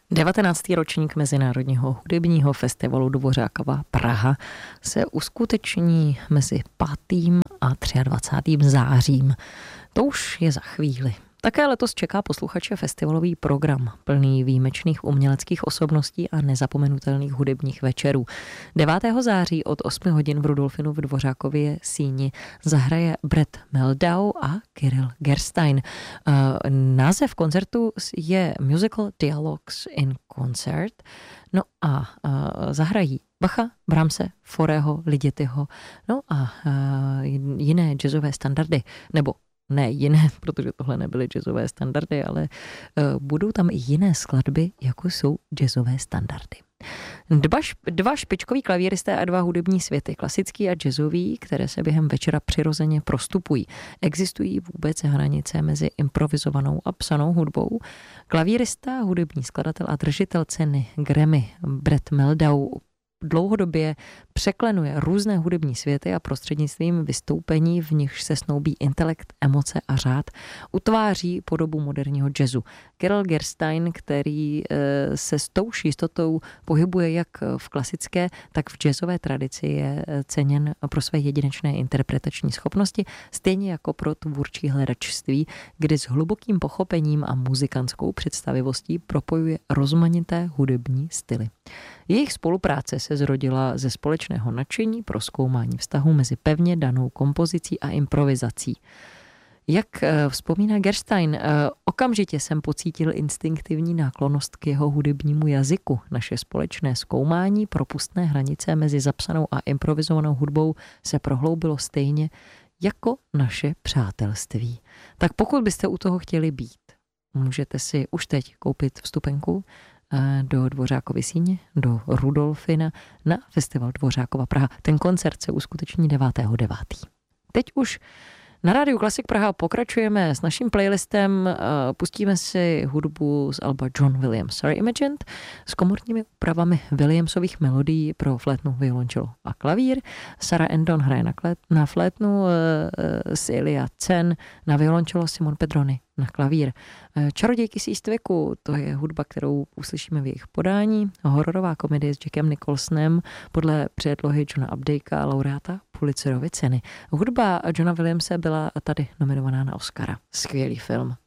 19. ročník Mezinárodního hudebního festivalu Dvořákova Praha se uskuteční mezi 5. a 23. zářím. To už je za chvíli. Také letos čeká posluchače festivalový program plný výjimečných uměleckých osobností a nezapomenutelných hudebních večerů. 9. září od 8 hodin v Rudolfinu v Dvořákově síni zahraje Brett Meldau a Kirill Gerstein. Název koncertu je Musical Dialogues in Concert. No a zahrají Bacha, Brahmse, Forého, Ligetiho, no a jiné jazzové standardy, nebo ne jiné, protože tohle nebyly jazzové standardy, ale budou tam i jiné skladby, jako jsou jazzové standardy. Dva špičkoví klavíristé a dva hudební světy, klasický a jazzový, které se během večera přirozeně prostupují. Existují vůbec hranice mezi improvizovanou a psanou hudbou? Klavírista, hudební skladatel a držitel ceny Grammy Brett Meldau dlouhodobě překlenuje různé hudební světy a prostřednictvím vystoupení, v nichž se snoubí intelekt, emoce a řád, utváří podobu moderního jazzu. Kirill Gerstein, který se s tou jistotou pohybuje jak v klasické, tak v jazzové tradici, je ceněn pro své jedinečné interpretační schopnosti, stejně jako pro tvůrčí hledačství, kdy s hlubokým pochopením a muzikantskou představivostí propojuje rozmanité hudební styly. Jejich spolupráce se zrodila ze společného nadšení pro zkoumání vztahu mezi pevně danou kompozicí a improvizací. Jak vzpomíná Gerstein, okamžitě jsem pocítil instinktivní náklonnost k jeho hudebnímu jazyku. Naše společné zkoumání propustné hranice mezi zapsanou a improvizovanou hudbou se prohloubilo stejně jako naše přátelství. Tak pokud byste u toho chtěli být, můžete si už teď koupit vstupenku do Dvořákovy síně, do Rudolfina na festival Dvořákova Praha. Ten koncert se uskuteční 9.9. Teď už na Rádiu Klasik Praha pokračujeme s naším playlistem, pustíme si hudbu z alba John Williams Reimagined s komorními úpravami Williamsových melodií pro flétnu, violončelo a klavír. Sarah Endon hraje na flétnu, Celia Cen na violončelo, Simon Pedroni na klavír. Čarodějky z Eastwicku, to je hudba, kterou uslyšíme v jejich podání. Hororová komedie s Jackem Nicholsonem podle předlohy Johna Updikea, laureáta Pulitzerovy ceny. Hudba Johna Williamse byla tady nominovaná na Oscara. Skvělý film.